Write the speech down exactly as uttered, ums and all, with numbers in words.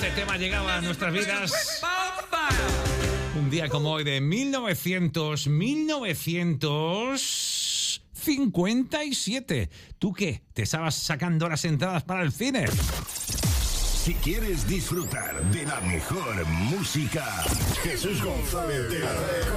Este tema llegaba a nuestras vidas un día como hoy de mil novecientos cincuenta y siete. ¿Tú qué? ¿Te estabas sacando las entradas para el cine? Si quieres disfrutar de la mejor música, Jesús González de la Red.